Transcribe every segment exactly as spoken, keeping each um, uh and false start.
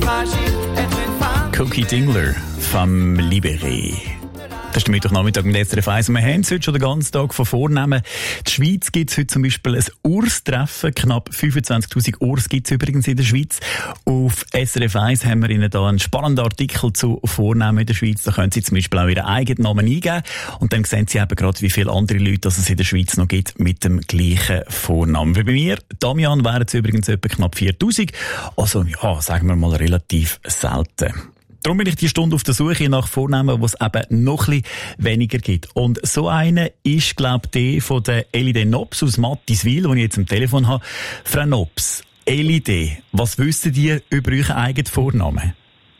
Cookie Dingler vom Libéré. Das ist der Mittwochnachmittag mit S R F eins. Wir haben es heute schon den ganzen Tag von Vornehmen. Die Schweiz gibt es heute zum Beispiel ein Urs-Treffen. Knapp fünfundzwanzigtausend Urs gibt es übrigens in der Schweiz. Auf S R F eins haben wir Ihnen da einen spannenden Artikel zu Vornehmen in der Schweiz. Da können Sie zum Beispiel auch Ihren eigenen Namen eingeben. Und dann sehen Sie eben gerade, wie viele andere Leute dass es in der Schweiz noch gibt mit dem gleichen Vornamen. Wie bei mir, Damian, wären es übrigens etwa knapp viertausend. Also, ja, sagen wir mal relativ selten. Darum bin ich die Stunde auf der Suche nach Vornamen, die es eben noch ein bisschen weniger gibt. Und so eine ist, glaube ich, die von der Elide Nobs aus Mattiswil, die ich jetzt am Telefon habe. Frau Nobs, Elide, was wissen ihr über euren eigenen Vornamen?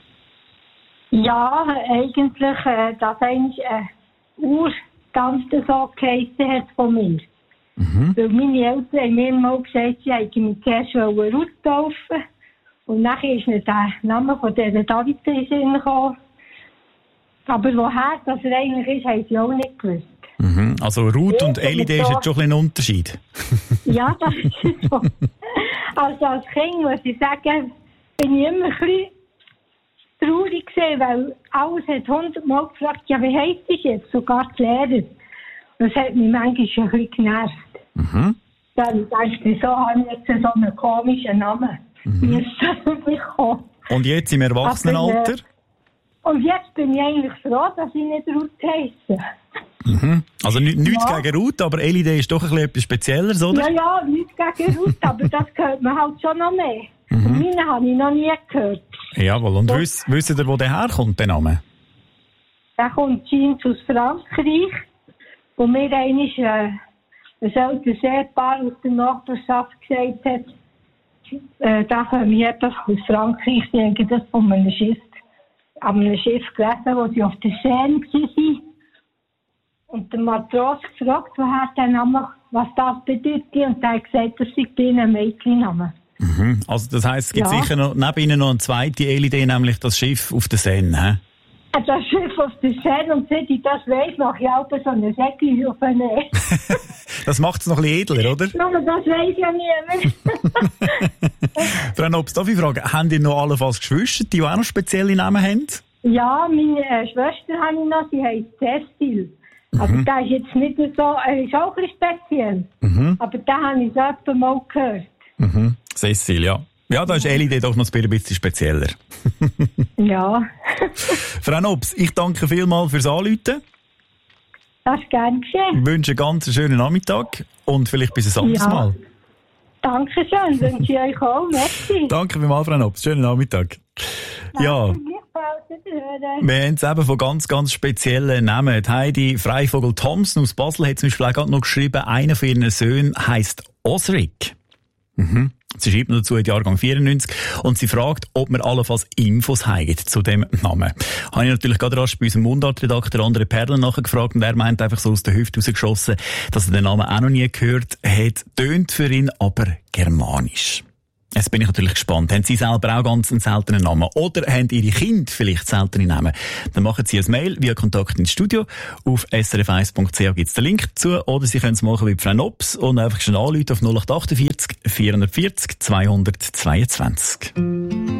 Ja, eigentlich, äh, dass eigentlich äh, Urtante so geheissen hat von mir. Mhm. Weil meine Eltern haben mir mal gesagt, sie wollten mich zuerst Ruth taufen. Und nachher ist nicht der Name von dieser David in den Sinn gekommen. Aber woher das er eigentlich ist, haben sie auch nicht gewusst. Mhm. Also Ruth und Elide ist jetzt schon ein Unterschied. Ja, das ist so. Also als Kind, muss ich sagen, bin ich immer ein bisschen traurig gewesen, weil alles hat hundertmal gefragt, ja, wie heisst das jetzt? Sogar die Lehrer. Das hat mich manchmal schon ein bisschen genervt. Mhm. Dann dachte ich, wieso habe ich jetzt so einen komischen Namen? Mhm. Und jetzt im Erwachsenenalter? Aber, äh, und jetzt bin ich eigentlich froh, dass ich nicht Ruth heisse. Mhm. Also nichts ja. gegen Ruth, aber Elide ist doch ein bisschen etwas Spezielleres, oder? Ja, ja, nichts gegen Ruth, aber das hört man halt schon noch mehr. Mhm. Und meine habe ich noch nie gehört. Jawohl, und wiss, wisst ihr, wo der herkommt, der Name? Der kommt scheint aus Frankreich. Und mir einmal äh, ein älteres Ehepaar aus der Nachbarschaft gesagt hat, Äh, da haben wir etwas aus Frankreich, ich denke, das von einem Schiff, an einem Schiff gelesen, wo sie auf der Seine waren. Und der Matros gefragt, woher der Name, was das bedeutet, und er hat gesagt, das sei ein Mädchenname. Mhm. Also das heisst, es gibt ja. sicher noch, neben ihnen noch eine zweite Elide, nämlich das Schiff auf der Seine, hä? Das Schiff auf der Seine, und seit ich das weiss, mache ich auch so eine Säcke auf eine Das macht es noch ein bisschen edler, oder? Ja, aber das weiss ja niemand. Frau Nobs, darf ich fragen, haben die noch allenfalls Geschwister, die auch noch spezielle Namen haben? Ja, meine äh, Schwester habe ich noch, sie heisst Cecil. Mhm. Aber der ist jetzt nicht so, er ist auch ein bisschen speziell. Mhm. Aber den habe ich so etwa mal gehört. Mhm. Cecil, ja. Ja, da ist Elide doch noch ein bisschen spezieller. Ja. Frau Nobs, ich danke vielmals fürs Anrufen. Das ist gerne geschehen. Ich wünsche einen ganz schönen Nachmittag und vielleicht bis ein anderes ja. Mal. Danke schön, wünsche ich euch auch. Merci. Danke vielmals, Frau Nobs. Schönen Nachmittag. Danke, ja. Wir haben es eben von ganz, ganz speziellen Namen. Die Heidi Freivogel-Thompson aus Basel hat zum Beispiel auch gerade noch geschrieben, einer von ihren Söhnen heisst Osric. Mhm. Sie schreibt noch dazu in Jahrgang vierundneunzig und sie fragt, ob wir allenfalls Infos haben zu dem Namen. Habe ich natürlich gerade rasch bei unserem Mundartredakteur André Perlen nachgefragt und er meint einfach so aus der Hüfte rausgeschossen, dass er den Namen auch noch nie gehört hat. Tönt für ihn aber germanisch. Jetzt bin ich natürlich gespannt. Haben Sie selber auch ganz einen seltenen Namen? Oder haben Ihre Kinder vielleicht seltene Namen? Dann machen Sie ein Mail via Kontakt ins Studio. Auf s r f eins punkt c h gibt es den Link dazu. Oder Sie können es machen wie Frau Nobs und einfach schon anrufen auf null acht acht vier vier vier null zwei zwei zwei.